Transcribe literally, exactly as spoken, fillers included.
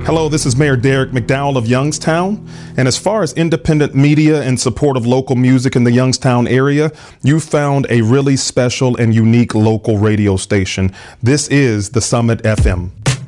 Hello, this is Mayor Derek McDowell of Youngstown. And as far as independent media in support of local music in the Youngstown area, you found a really special and unique local radio station. This is the Summit F M.